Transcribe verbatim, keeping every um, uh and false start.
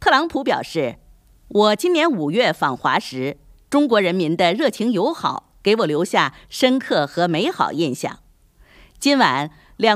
特朗普表示，我今年五月访华时，中国人民的热情友好给我留下深刻和美好印象。今晚